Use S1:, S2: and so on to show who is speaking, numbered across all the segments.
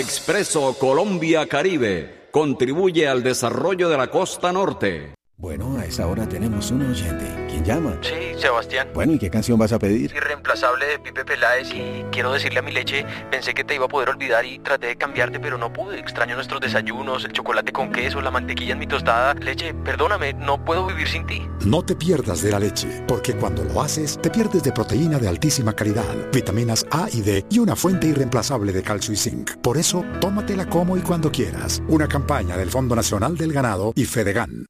S1: Expreso Colombia Caribe. Contribuye al desarrollo de la costa norte.
S2: Bueno, a esa hora tenemos un oyente. ¿Quién llama?
S3: Sí, Sebastián.
S2: Bueno, ¿y qué canción vas a pedir?
S3: Irreemplazable de Pipe Peláez, y quiero decirle a mi leche, pensé que te iba a poder olvidar y traté de cambiarte, pero no pude. Extraño nuestros desayunos, el chocolate con queso, la mantequilla en mi tostada. Leche, perdóname, no puedo vivir sin ti.
S4: No te pierdas de la leche, porque cuando lo haces, te pierdes de proteína de altísima calidad, vitaminas A y D y una fuente irreemplazable de calcio y zinc. Por eso, tómatela como y cuando quieras. Una campaña del Fondo Nacional del Ganado y Fedegan.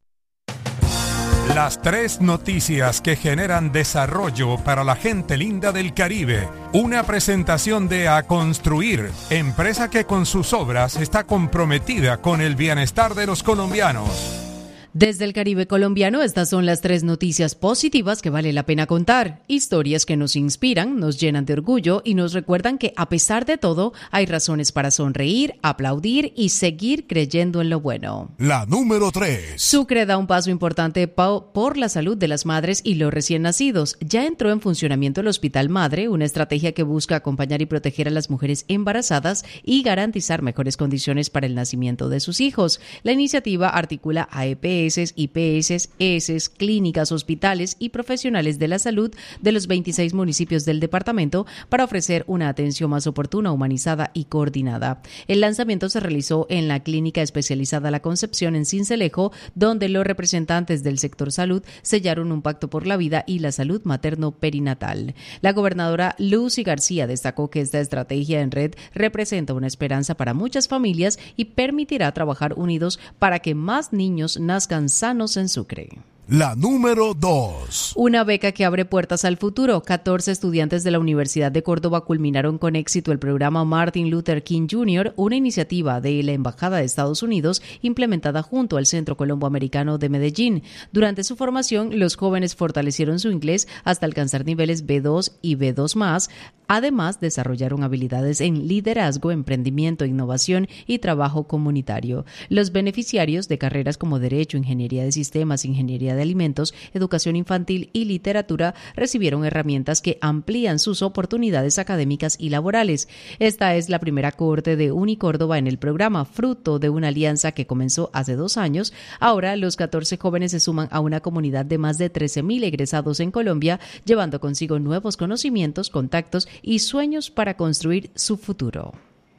S5: Las 3 noticias que generan desarrollo para la gente linda del Caribe. Una presentación de A Construir, empresa que con sus obras está comprometida con el bienestar de los colombianos.
S6: Desde el Caribe colombiano, estas son las 3 noticias positivas que vale la pena contar. Historias que nos inspiran, nos llenan de orgullo y nos recuerdan que, a pesar de todo, hay razones para sonreír, aplaudir y seguir creyendo en lo bueno.
S5: La número 3.
S6: Sucre da un paso importante por la salud de las madres y los recién nacidos. Ya entró en funcionamiento el Hospital Madre, una estrategia que busca acompañar y proteger a las mujeres embarazadas y garantizar mejores condiciones para el nacimiento de sus hijos. La iniciativa articula a EPS, IPS, ES, clínicas, hospitales y profesionales de la salud de los 26 municipios del departamento para ofrecer una atención más oportuna, humanizada y coordinada. El lanzamiento se realizó en la Clínica Especializada La Concepción en Sincelejo, donde los representantes del sector salud sellaron un pacto por la vida y la salud materno-perinatal. La gobernadora Lucy García destacó que esta estrategia en red representa una esperanza para muchas familias y permitirá trabajar unidos para que más niños nazcan sanos en Sucre.
S5: La número 2.
S6: Una beca que abre puertas al futuro. 14 estudiantes de la Universidad de Córdoba culminaron con éxito el programa Martin Luther King Jr., una iniciativa de la Embajada de Estados Unidos implementada junto al Centro Colombo-Americano de Medellín. Durante su formación, los jóvenes fortalecieron su inglés hasta alcanzar niveles B2 y B2+. Además, desarrollaron habilidades en liderazgo, emprendimiento, innovación y trabajo comunitario. Los beneficiarios de carreras como Derecho, Ingeniería de Sistemas, Ingeniería de Alimentos, Educación Infantil y Literatura recibieron herramientas que amplían sus oportunidades académicas y laborales. Esta es la primera cohorte de UniCórdoba en el programa, fruto de una alianza que comenzó hace 2 años. Ahora, los 14 jóvenes se suman a una comunidad de más de 13,000 egresados en Colombia, llevando consigo nuevos conocimientos, contactos y sueños para construir su futuro.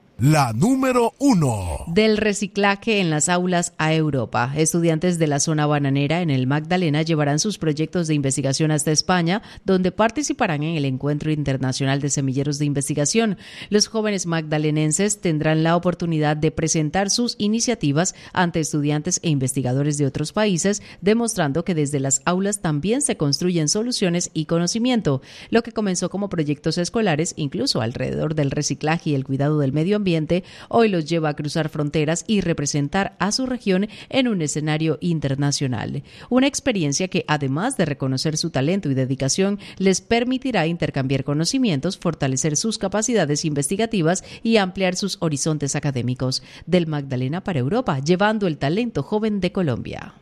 S5: La número 1.
S6: Del reciclaje en las aulas a Europa. Estudiantes de la zona bananera en el Magdalena llevarán sus proyectos de investigación hasta España, donde participarán en el Encuentro Internacional de Semilleros de Investigación. Los jóvenes magdalenenses tendrán la oportunidad de presentar sus iniciativas ante estudiantes e investigadores de otros países, demostrando que desde las aulas también se construyen soluciones y conocimiento. Lo que comenzó como proyectos escolares, incluso alrededor del reciclaje y el cuidado del medio ambiente, hoy los lleva a cruzar fronteras y representar a su región en un escenario internacional. Una experiencia que, además de reconocer su talento y dedicación, les permitirá intercambiar conocimientos, fortalecer sus capacidades investigativas y ampliar sus horizontes académicos. Del Magdalena para Europa, llevando el talento joven de Colombia.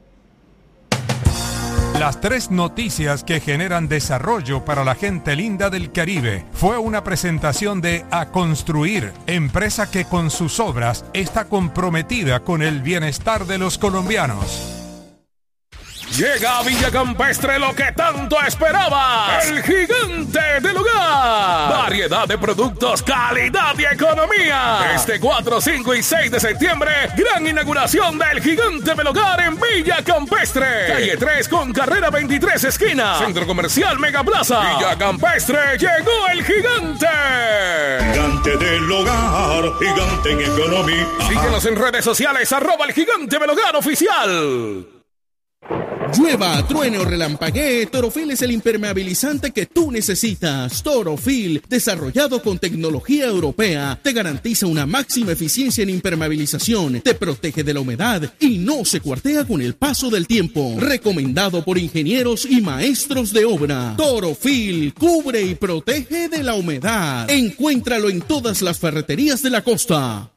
S5: Las 3 noticias que generan desarrollo para la gente linda del Caribe. Fue una presentación de A Construir, empresa que con sus obras está comprometida con el bienestar de los colombianos.
S7: Llega a Villa Campestre lo que tanto esperaba, el gigante del hogar. Variedad de productos, calidad y economía. Este 4, 5 y 6 de septiembre, gran inauguración del gigante del hogar en Villa Campestre. Calle 3 con carrera 23 esquina. Centro Comercial Megaplaza. Villa Campestre, llegó el gigante.
S8: Gigante del hogar, gigante en economía.
S7: Síguenos en redes sociales, @el gigante del hogar oficial.
S9: Llueva, truene o relampaguee, Torofil es el impermeabilizante que tú necesitas. Torofil, desarrollado con tecnología europea, te garantiza una máxima eficiencia en impermeabilización, te protege de la humedad y no se cuartea con el paso del tiempo. Recomendado por ingenieros y maestros de obra. Torofil, cubre y protege de la humedad. Encuéntralo en todas las ferreterías de la costa.